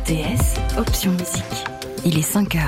RTS, option musique. Il est 5h.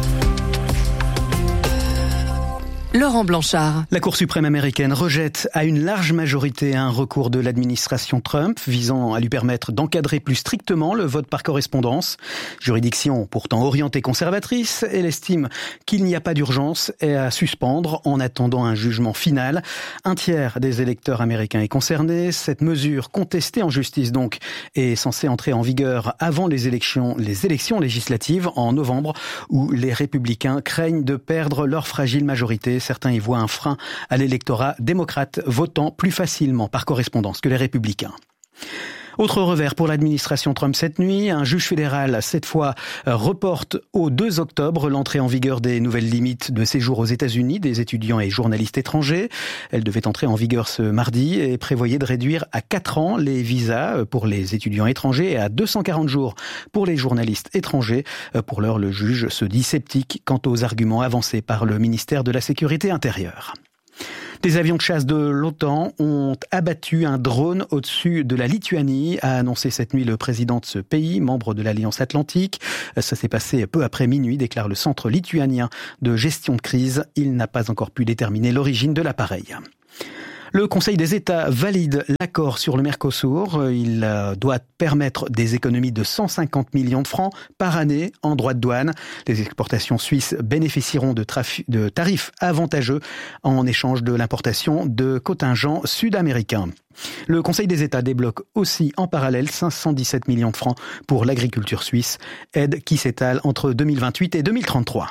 Laurent Blanchard. La Cour suprême américaine rejette à une large majorité un recours de l'administration Trump visant à lui permettre d'encadrer plus strictement le vote par correspondance. Juridiction pourtant orientée conservatrice, elle estime qu'il n'y a pas d'urgence et à suspendre en attendant un jugement final. Un tiers des électeurs américains est concerné. Cette mesure contestée en justice donc est censée entrer en vigueur avant les élections législatives en novembre où les républicains craignent de perdre leur fragile majorité. Certains y voient un frein à l'électorat démocrate votant plus facilement par correspondance que les républicains. Autre revers pour l'administration Trump cette nuit, un juge fédéral, cette fois, reporte au 2 octobre l'entrée en vigueur des nouvelles limites de séjour aux États-Unis des étudiants et journalistes étrangers. Elle devait entrer en vigueur ce mardi et prévoyait de réduire à 4 ans les visas pour les étudiants étrangers et à 240 jours pour les journalistes étrangers. Pour l'heure, le juge se dit sceptique quant aux arguments avancés par le ministère de la Sécurité intérieure. Des avions de chasse de l'OTAN ont abattu un drone au-dessus de la Lituanie, a annoncé cette nuit le président de ce pays, membre de l'Alliance Atlantique. Ça s'est passé peu après minuit, déclare le Centre lituanien de gestion de crise. Il n'a pas encore pu déterminer l'origine de l'appareil. Le Conseil des États valide l'accord sur le Mercosur. Il doit permettre des économies de 150 millions de francs par année en droits de douane. Les exportations suisses bénéficieront de tarifs avantageux en échange de l'importation de contingents sud-américains. Le Conseil des États débloque aussi en parallèle 517 millions de francs pour l'agriculture suisse, aide qui s'étale entre 2028 et 2033.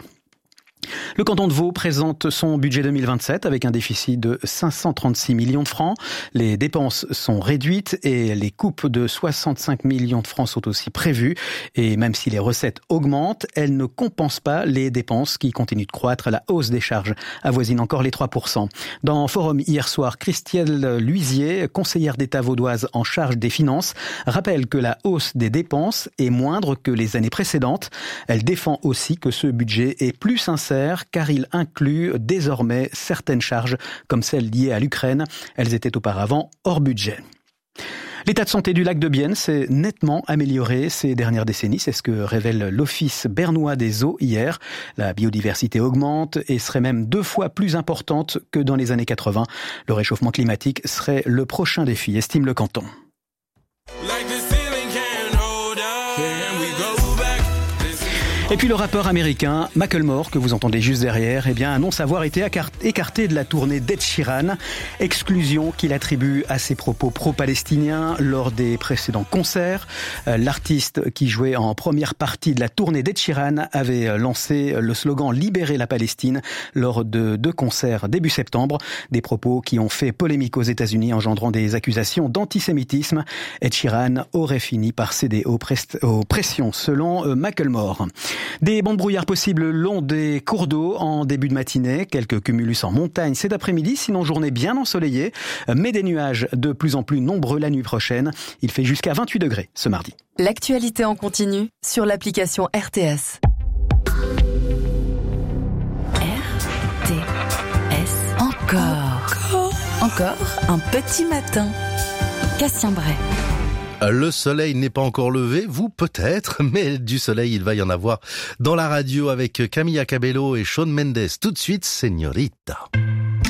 Le canton de Vaud présente son budget 2027 avec un déficit de 536 millions de francs. Les dépenses sont réduites et les coupes de 65 millions de francs sont aussi prévues. Et même si les recettes augmentent, elles ne compensent pas les dépenses qui continuent de croître. La hausse des charges avoisine encore les 3%. Dans Forum hier soir, Christielle Luisier, conseillère d'État vaudoise en charge des finances, rappelle que la hausse des dépenses est moindre que les années précédentes. Elle défend aussi que ce budget est plus sincère car il inclut désormais certaines charges comme celles liées à l'Ukraine. Elles étaient auparavant hors budget. L'état de santé du lac de Bienne s'est nettement amélioré ces dernières décennies. C'est ce que révèle l'Office bernois des eaux hier. La biodiversité augmente et serait même 2 fois plus importante que dans les années 80. Le réchauffement climatique serait le prochain défi, estime le canton. Et puis le rappeur américain Macklemore, que vous entendez juste derrière, annonce avoir été écarté de la tournée d'Ed Sheeran, exclusion qu'il attribue à ses propos pro-palestiniens lors des précédents concerts. L'artiste qui jouait en première partie de la tournée d'Ed Sheeran avait lancé le slogan « Libérer la Palestine » lors de 2 concerts début septembre, des propos qui ont fait polémique aux États-Unis engendrant des accusations d'antisémitisme. Ed Sheeran aurait fini par céder aux pressions selon Macklemore. Des bancs de brouillard possibles le long des cours d'eau en début de matinée. Quelques cumulus en montagne cet après-midi, sinon journée bien ensoleillée. Mais des nuages de plus en plus nombreux la nuit prochaine. Il fait jusqu'à 28 degrés ce mardi. L'actualité en continu sur l'application RTS. RTS. Encore un petit matin. Cassien Bray. Le soleil n'est pas encore levé, vous peut-être, mais du soleil il va y en avoir dans la radio avec Camilla Cabello et Shawn Mendes. Tout de suite, Señorita.